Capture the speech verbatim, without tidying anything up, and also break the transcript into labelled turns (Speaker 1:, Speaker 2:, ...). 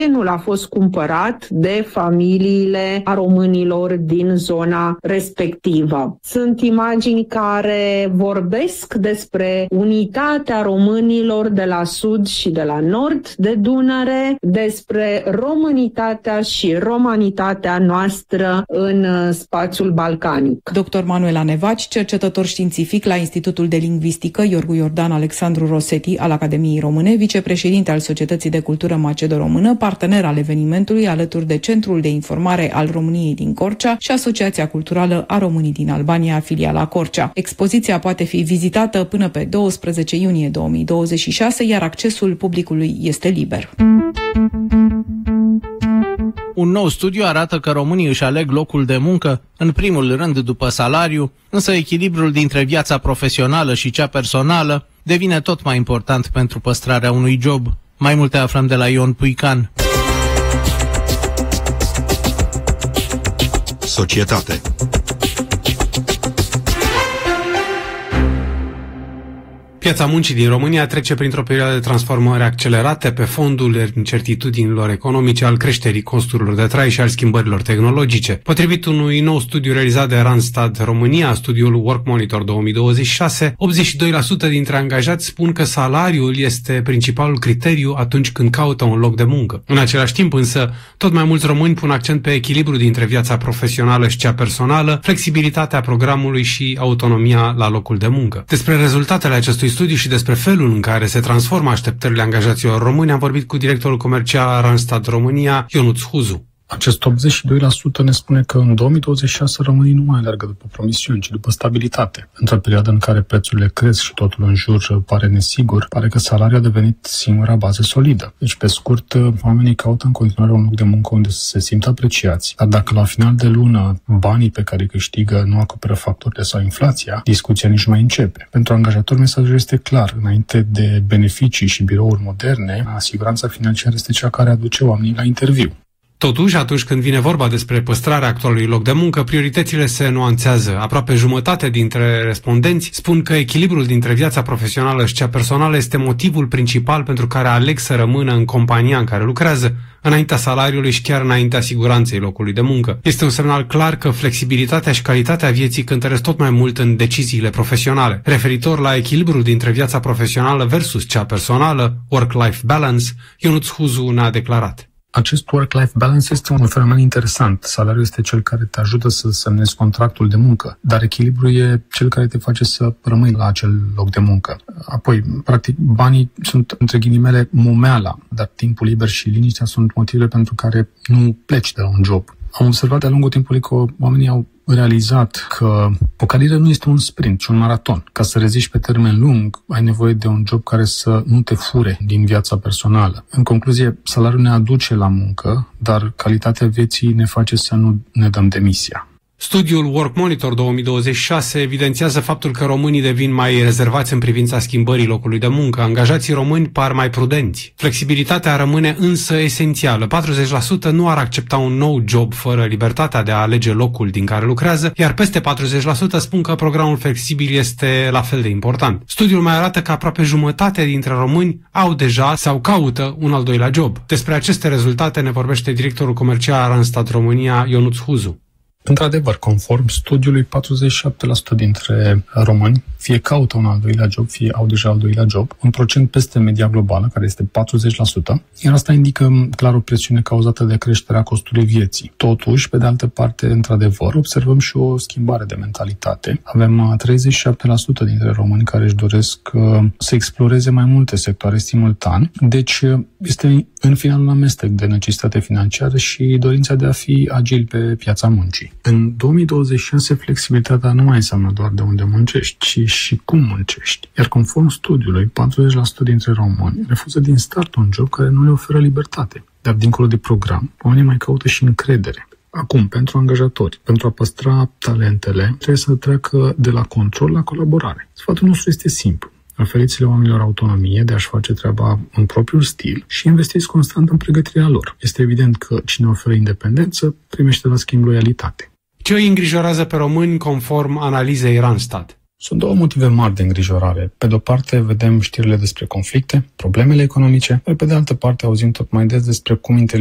Speaker 1: terenul a fost cumpărat de familiile a românilor din zona respectivă. Sunt imagini care vorbesc despre unitatea românilor de la sud și de la nord de Dunăre, despre românitatea și romanitatea noastră în spațiul balcanic.
Speaker 2: doctor Manuela Nevaci, cercetător științific la Institutul de Lingvistică Iorgu Iordan Alexandru Rosetti al Academiei Române, vicepreședinte al Societății de Cultură Macedo-Română, partener al evenimentului alături de Centrul de Informare al României din Corcea și Asociația Culturală a Românii din Albania, filiala Corcea. Expoziția poate fi vizitată până pe douăsprezece iunie două mii douăzeci și șase, iar accesul publicului este liber.
Speaker 3: Un nou studiu arată că românii își aleg locul de muncă, în primul rând după salariu, însă echilibrul dintre viața profesională și cea personală devine tot mai important pentru păstrarea unui job. Mai multe aflăm de la Ion Puican.
Speaker 4: Societate.
Speaker 5: Piața muncii din România trece printr-o perioadă de transformări accelerate pe fondul incertitudinilor economice, al creșterii costurilor de trai și al schimbărilor tehnologice. Potrivit unui nou studiu realizat de Randstad România, studiul Work Monitor două mii douăzeci și șase, optzeci și doi la sută dintre angajați spun că salariul este principalul criteriu atunci când caută un loc de muncă. În același timp însă, tot mai mulți români pun accent pe echilibru dintre viața profesională și cea personală, flexibilitatea programului și autonomia la locul de muncă. Despre rezultatele acestui studiu și despre felul în care se transformă așteptările angajaților români am vorbit cu directorul comercial Randstad România, Ionuț Huzu.
Speaker 6: Acest optzeci și doi la sută ne spune că în două mii douăzeci și șase românii nu mai alergă după promisiuni, ci după stabilitate. Într-o perioadă în care prețurile cresc și totul în jur pare nesigur, pare că salariul a devenit singura bază solidă. Deci, pe scurt, oamenii caută în continuare un loc de muncă unde să se simtă apreciați. Dar dacă la final de lună banii pe care îi câștigă nu acoperă facturile sau inflația, discuția nici mai începe. Pentru angajator, mesajul este clar. Înainte de beneficii și birouri moderne, siguranța financiară este cea care aduce oamenii la interviu.
Speaker 5: Totuși, atunci când vine vorba despre păstrarea actualului loc de muncă, prioritățile se nuanțează. Aproape jumătate dintre respondenți spun că echilibrul dintre viața profesională și cea personală este motivul principal pentru care aleg să rămână în compania în care lucrează, înaintea salariului și chiar înaintea siguranței locului de muncă. Este un semnal clar că flexibilitatea și calitatea vieții cântăresc tot mai mult în deciziile profesionale. Referitor la echilibrul dintre viața profesională versus cea personală, work-life balance, Ionuț Huzu ne-a declarat.
Speaker 6: Acest work-life balance este un fenomen interesant. Salariul este cel care te ajută să semnezi contractul de muncă, dar echilibrul e cel care te face să rămâi la acel loc de muncă. Apoi, practic, banii sunt, între ghilimele, momeala, dar timpul liber și liniștea sunt motivele pentru care nu pleci de la un job. Am observat de-a lungul timpului că oamenii au realizat că o carieră nu este un sprint, ci un maraton. Ca să reziști pe termen lung, ai nevoie de un job care să nu te fure din viața personală. În concluzie, salariul ne aduce la muncă, dar calitatea vieții ne face să nu ne dăm demisia.
Speaker 5: Studiul Work Monitor două mii douăzeci și șase evidențiază faptul că românii devin mai rezervați în privința schimbării locului de muncă. Angajații români par mai prudenți. Flexibilitatea rămâne însă esențială. patruzeci la sută nu ar accepta un nou job fără libertatea de a alege locul din care lucrează, iar peste patruzeci la sută spun că programul flexibil este la fel de important. Studiul mai arată că aproape jumătate dintre români au deja sau caută un al doilea job. Despre aceste rezultate ne vorbește directorul comercial Randstad România, Ionuț Huzu.
Speaker 6: Într-adevăr, conform studiului, patruzeci și șapte la sută dintre români fie caută un al doilea job, fie au deja al doilea job, un procent peste media globală, care este patruzeci la sută, iar asta indică clar o presiune cauzată de creșterea costului vieții. Totuși, pe de altă parte, într-adevăr, observăm și o schimbare de mentalitate. Avem treizeci și șapte la sută dintre români care își doresc uh, să exploreze mai multe sectoare simultan, deci este în final un amestec de necesitate financiară și dorința de a fi agil pe piața muncii. În două mii douăzeci și șase, flexibilitatea nu mai înseamnă doar de unde muncești, ci și cum muncești. Iar conform studiului, patruzeci la sută dintre români refuză din start un job care nu le oferă libertate. Dar dincolo de program, oamenii mai caută și încredere. Acum, pentru angajatori, pentru a păstra talentele, trebuie să treacă de la control la colaborare. Sfatul nostru este simplu. Oferiți-le oamenilor autonomie de a-și face treaba în propriul stil și investiți constant în pregătirea lor. Este evident că cine oferă independență primește la schimb loialitate.
Speaker 5: Ce îi îngrijorează pe români conform analizei Randstad?
Speaker 6: Sunt două motive mari de îngrijorare. Pe de-o parte, vedem știrile despre conflicte, problemele economice, iar pe de altă parte auzim tot mai des despre cum